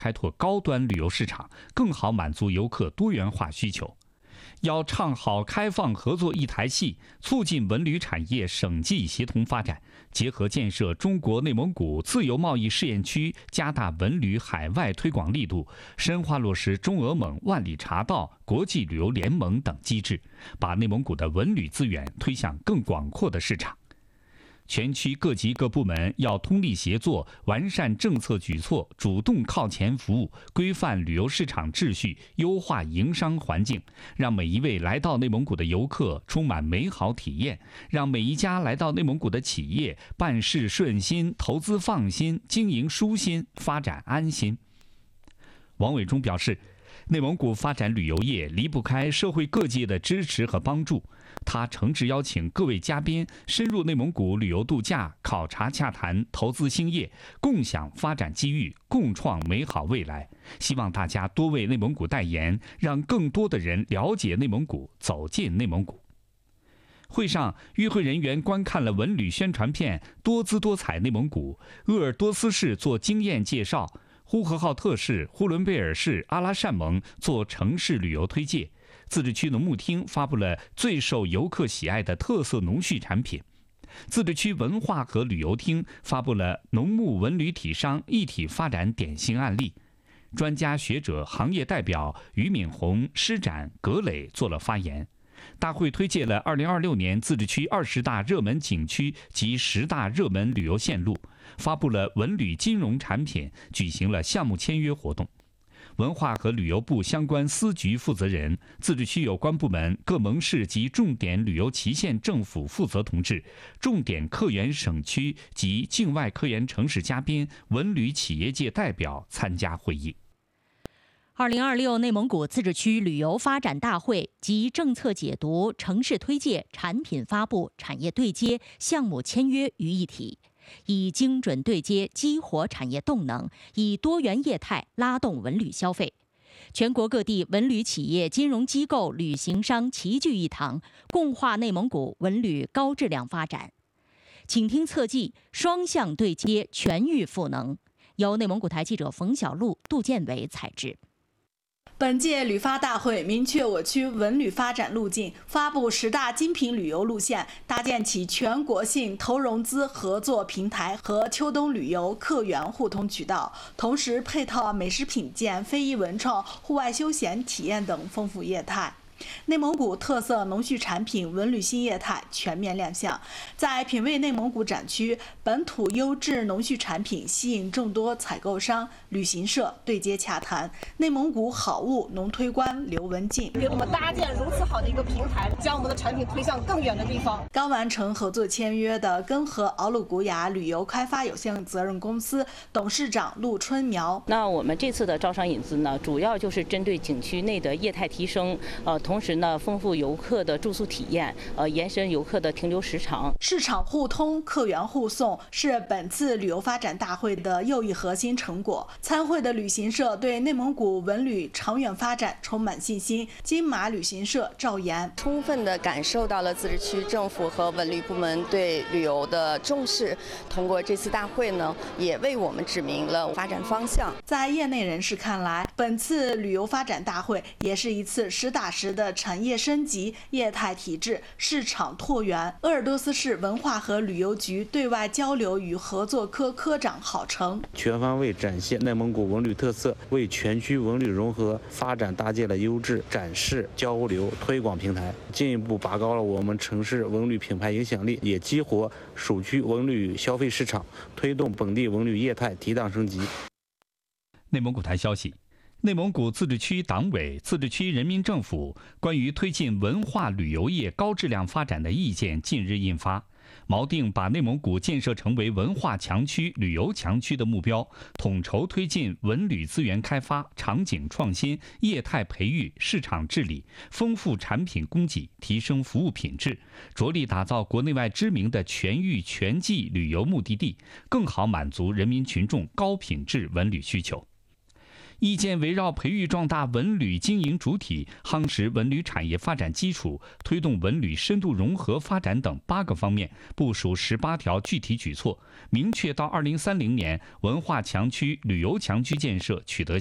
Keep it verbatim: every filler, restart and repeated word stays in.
开拓高端旅游市场，更好满足游客多元化需求。要唱好开放合作一台戏，促进文旅产业省际协同发展，结合建设中国内蒙古自由贸易试验区，加大文旅海外推广力度，深化落实中俄蒙万里茶道国际旅游联盟等机制，把内蒙古的文旅资源推向更广阔的市场。全区各级各部门要通力协作，完善政策举措，主动靠前服务，规范旅游市场秩序，优化营商环境，让每一位来到内蒙古的游客充满美好体验，让每一家来到内蒙古的企业办事顺心、投资放心、经营舒心、发展安心。王伟忠表示，内蒙古发展旅游业离不开社会各界的支持和帮助。他诚挚邀请各位嘉宾深入内蒙古旅游度假、考察洽谈、投资兴业，共享发展机遇，共创美好未来。希望大家多为内蒙古代言，让更多的人了解内蒙古，走进内蒙古。会上，与会人员观看了文旅宣传片《多姿多彩内蒙古》，鄂尔多斯市做经验介绍，呼和浩特市、呼伦贝尔市、阿拉善盟做城市旅游推介。自治区农牧厅发布了最受游客喜爱的特色农畜产品，自治区文化和旅游厅发布了农牧文旅体商一体发展典型案例。专家学者、行业代表俞敏洪、施展、葛磊做了发言。大会推介了二零二六年自治区二十大热门景区及十大热门旅游线路，发布了文旅金融产品，举行了项目签约活动。文化和旅游部相关司局负责人、自治区有关部门、各盟市及重点旅游旗县政府负责同志、重点客源省区及境外客源城市嘉宾、文旅企业界代表参加会议。 二零二六内蒙古自治区旅游发展大会及政策解读、城市推介、产品发布、产业对接、项目签约于一体。以精准对接激活产业动能，以多元业态拉动文旅消费。全国各地文旅企业、金融机构、旅行商齐聚一堂，共话内蒙古文旅高质量发展。请听侧记：双向对接，全域赋能。由内蒙古台记者冯小璐、杜建伟采制。 本届旅发大会明确我区文旅发展路径，发布十大精品旅游路线，搭建起全国性投融资合作平台和秋冬旅游客源互通渠道，同时配套美食品鉴、非遗文创、户外休闲体验等丰富业态。内蒙古特色农畜产品文旅新业态全面亮相，在品味内蒙古展区，本土优质农畜产品吸引众多采购商、旅行社对接洽谈。内蒙古好物农推官刘文进给我们搭建如此好的一个平台，将我们的产品推向更远的地方。 刚完成合作签约的根河敖鲁古雅旅游开发有限责任公司董事长陆春苗， 那我们这次的招商引资呢，主要就是针对景区内的业态提升，呃。同时呢，丰富游客的住宿体验，呃，延伸游客的停留时长。 市场互通、客源互送是本次旅游发展大会的又一核心成果。参会的旅行社对内蒙古文旅长远发展充满信心。金马旅行社赵岩充分地感受到了自治区政府和文旅部门对旅游的重视。通过这次大会呢，也为我们指明了发展方向。 在业内人士看来，本次旅游发展大会也是一次实打实的的产业升级、业态体制、市场拓源。鄂尔多斯市文化和旅游局对外交流与合作科科长郝成全方位展现内蒙古文旅特色，为全区文旅融合发展搭建了优质展示、交流、推广平台，进一步拔高了我们城市文旅品牌影响力，也激活属区文旅消费市场，推动本地文旅业态提档升级。 内蒙古台消息，内蒙古自治区党委、自治区人民政府关于推进文化旅游业高质量发展的意见近日印发，锚定把内蒙古建设成为文化强区、旅游强区的目标，统筹推进文旅资源开发、场景创新、业态培育、市场治理，丰富产品供给，提升服务品质，着力打造国内外知名的全域全季旅游目的地，更好满足人民群众高品质文旅需求。 意见围绕培育壮大文旅经营主体、夯实文旅产业发展基础、推动文旅深度融合发展等八个方面，部署十八条具体举措，明确到二零三零年文化强区、旅游强区建设取得